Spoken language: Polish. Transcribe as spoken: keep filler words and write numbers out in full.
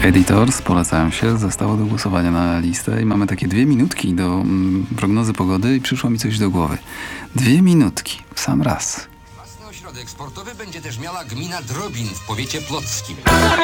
Editors polecają się, zostało do głosowania na listę i mamy takie dwie minutki do mm, prognozy pogody i przyszło mi coś do głowy. Dwie minutki, w sam raz. Własny ośrodek sportowy będzie też miała gmina Drobin w powiecie płockim.